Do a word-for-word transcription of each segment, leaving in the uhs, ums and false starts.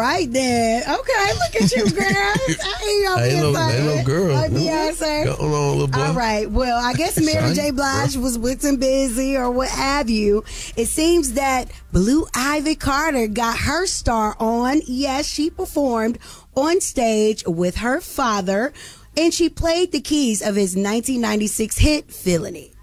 right then. Okay, look at you, girl. I ain't, ain't, no, ain't no girl. Like Beyonce. Go on, little boy. All right. Well, I guess Mary J. Blige was with and busy or what have you. It seems that Blue Ivy Carter got her star on. Yes, she performed on stage with her father, and she played the keys of his nineteen ninety-six hit, Feelin' It.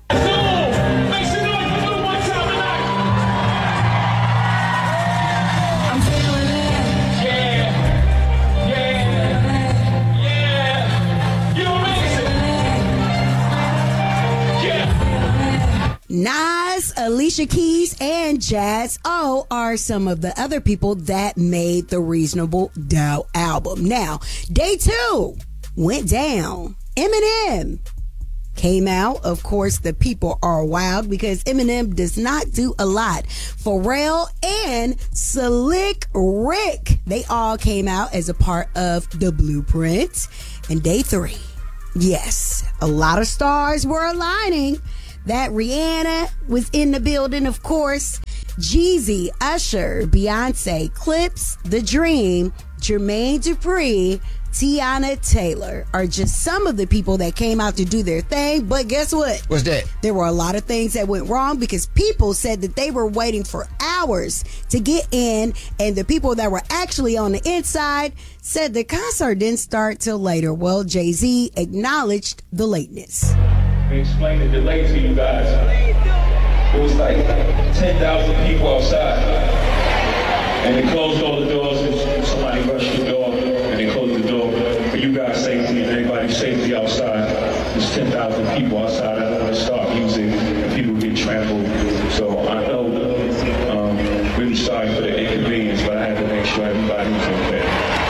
Nas, Alicia Keys, and Jazz O are some of the other people that made the Reasonable Doubt album. Now, day two went down. Eminem came out. Of course, the people are wild because Eminem does not do a lot. Pharrell and Slick Rick, they all came out as a part of the Blueprint. And day three, yes, a lot of stars were aligning. That Rihanna was in the building, of course. Jeezy, Usher, Beyonce, Clips, The Dream, Jermaine Dupri, Tiana Taylor are just some of the people that came out to do their thing. But guess what? What's that? There were a lot of things that went wrong because people said that they were waiting for hours to get in, and the people that were actually on the inside said the concert didn't start till later. Well, Jay-Z acknowledged the lateness. Explain the delay to you guys. It was like ten thousand people outside. And they closed all the doors and somebody rushed the door and they closed the door. For you guys' safety and everybody's safety outside, there's ten thousand people outside. I don't want to start music and people get trampled. So I know, um, really sorry for the inconvenience, but I had to make sure everybody was okay.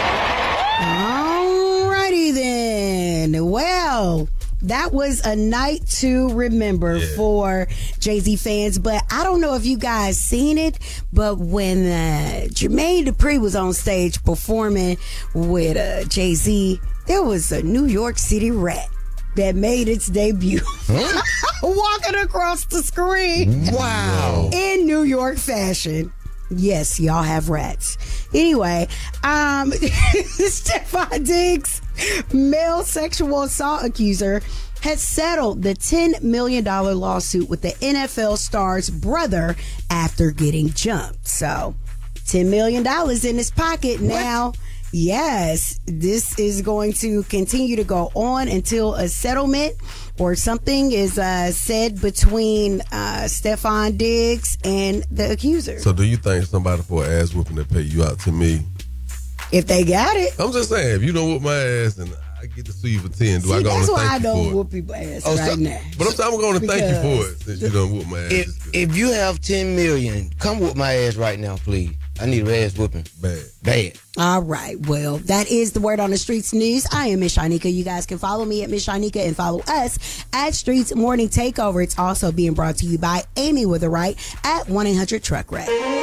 Alrighty then. Well, that was a night to remember yeah. for Jay-Z fans, but I don't know if you guys seen it, but when uh, Jermaine Dupri was on stage performing with uh, Jay-Z, there was a New York City rat that made its debut huh? walking across the screen. Wow. In New York fashion. Yes, y'all have rats. Anyway, um, Stefon Diggs, male sexual assault accuser, has settled the ten million dollars lawsuit with the N F L star's brother after getting jumped. So, ten million dollars in his pocket now. What? Yes, this is going to continue to go on until a settlement or something is uh, said between uh, Stefon Diggs and the accuser. So do you think somebody for an ass whooping that pay you out to me? If they got it. I'm just saying, if you don't whoop my ass and I get to sue you for ten, do See, I go on that's to why thank I you don't for whoop it? people's ass Oh, right so, now. But I'm saying I'm going to thank you for it since you don't whoop my ass. If, if you have ten million, come whoop my ass right now, please. I need an ass whooping. Bad. Bad. All right. Well, that is the Word on the Streets news. I am Miss Shanika. You guys can follow me at Miss Shanika and follow us at Streets Morning Takeover. It's also being brought to you by Amy with a Right at one eight hundred truck wreck.